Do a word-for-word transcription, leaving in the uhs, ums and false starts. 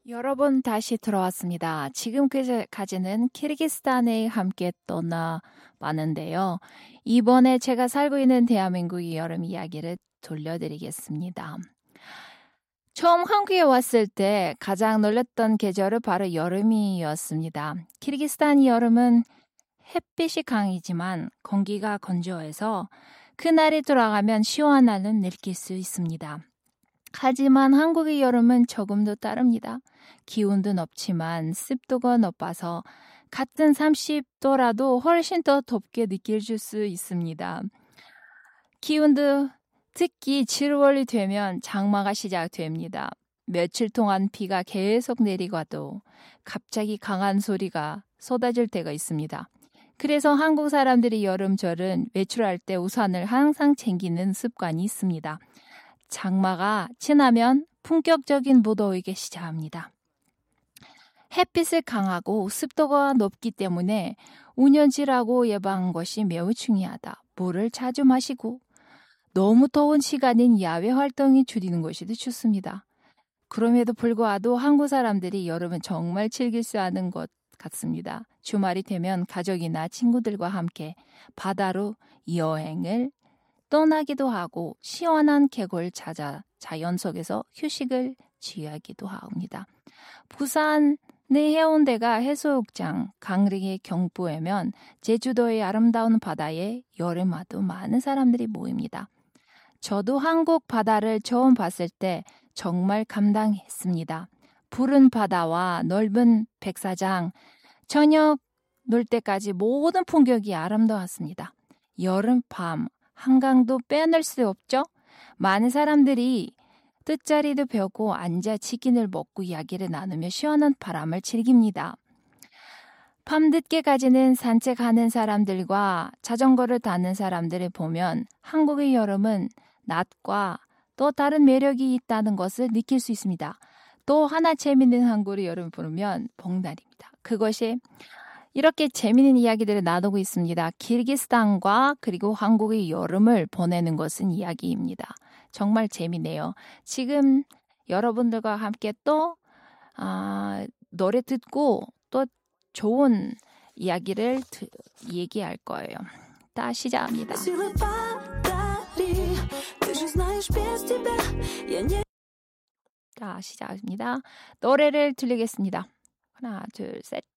여러분 다시 들어왔습니다. 지금까지는 키르기스탄에 함께 떠나봤는데요. 이번에 제가 살고 있는 대한민국의 여름 이야기를 돌려드리겠습니다. 처음 한국에 왔을 때 가장 놀랐던 계절은 바로 여름이었습니다. 키르기스탄 여름은 햇빛이 강이지만 공기가 건조해서 그날이 돌아가면 시원함을 느낄 수 있습니다. 하지만 한국의 여름은 조금 더 다릅니다. 기온도 높지만 습도가 높아서 같은 삼십 도라도 훨씬 더 덥게 느낄 수 있습니다. 기온도 특히 칠월이 되면 장마가 시작됩니다. 며칠 동안 비가 계속 내리고도 갑자기 강한 소리가 쏟아질 때가 있습니다. 그래서 한국 사람들이 여름철은 외출할 때 우산을 항상 챙기는 습관이 있습니다. 장마가 지나면 본격적인 무더위가 시작합니다. 햇빛이 강하고 습도가 높기 때문에 운연질하고 예방하는 것이 매우 중요하다. 물을 자주 마시고 너무 더운 시간인 야외 활동이 줄이는 것이 더 좋습니다. 그럼에도 불구하고 한국 사람들이 여름은 정말 즐길 수 있는 것 같습니다. 주말이 되면 가족이나 친구들과 함께 바다로 여행을 떠나기도 하고 시원한 계곡을 찾아 자연 속에서 휴식을 취하기도 합니다. 부산의 해운대가 해수욕장, 강릉의 경포에면 제주도의 아름다운 바다에 여름마다 많은 사람들이 모입니다. 저도 한국 바다를 처음 봤을 때 정말 감당했습니다. 푸른 바다와 넓은 백사장, 저녁 놀 때까지 모든 풍경이 아름다웠습니다. 여름 밤 한강도 빼놓을 수 없죠. 많은 사람들이 뜻자리도 펴고 앉아 치킨을 먹고 이야기를 나누며 시원한 바람을 즐깁니다. 밤늦게까지는 산책하는 사람들과 자전거를 타는 사람들을 보면 한국의 여름은 낮과 또 다른 매력이 있다는 것을 느낄 수 있습니다. 또 하나 재미있는 한국의 여름을 보면 봄날입니다. 그것이 이렇게 재미있는 이야기들을 나누고 있습니다. 키르기스탄과 그리고 한국의 여름을 보내는 것은 이야기입니다. 정말 재미네요. 지금 여러분들과 함께 또 아, 노래 듣고 또 좋은 이야기를 드, 얘기할 거예요. 다 시작합니다. 자, 시작합니다. 노래를 들리겠습니다. 하나, 둘, 셋.